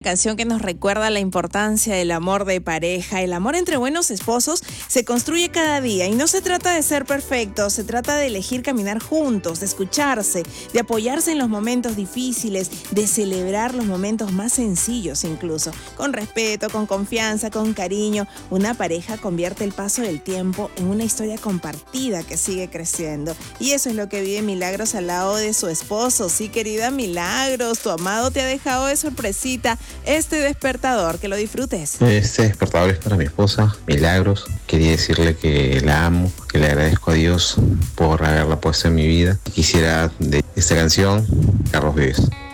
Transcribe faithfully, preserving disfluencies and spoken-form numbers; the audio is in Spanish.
canción que nos recuerda la importancia del amor de pareja. El amor entre buenos esposos se construye cada día y no se trata de ser perfectos, se trata de elegir caminar juntos, de escucharse, de apoyarse en los momentos difíciles, de celebrar los momentos más sencillos incluso, con respeto, con confianza, con cariño. Una pareja convierte el paso del tiempo en una historia compartida que sigue creciendo. Y eso es lo que vive Milagros al lado de su esposo. Sí, querida Milagros, tu amado te ha dejado de sorpresita este despertador. Que lo disfrutes. Este despertador es para mi esposa, Milagros. Quería decirle que la amo, que le agradezco a Dios por haberla puesto en mi vida. Quisiera de esta canción, Carlos Vives.